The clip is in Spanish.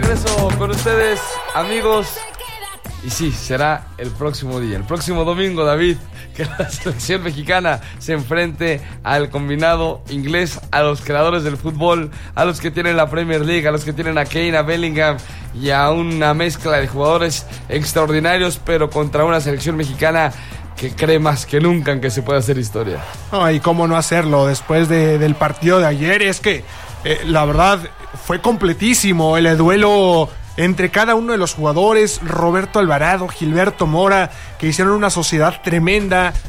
regreso con ustedes, amigos. Y sí, será el próximo día, el próximo domingo, David, que la selección mexicana se enfrente al combinado inglés, a los creadores del fútbol, a los que tienen la Premier League, a los que tienen a Kane, a Bellingham y a una mezcla de jugadores extraordinarios, pero contra una selección mexicana que cree más que nunca en que se puede hacer historia. Y cómo no hacerlo después del partido de ayer. Es que la verdad fue completísimo el duelo entre cada uno de los jugadores. Roberto Alvarado, Gilberto Mora, que hicieron una sociedad tremenda.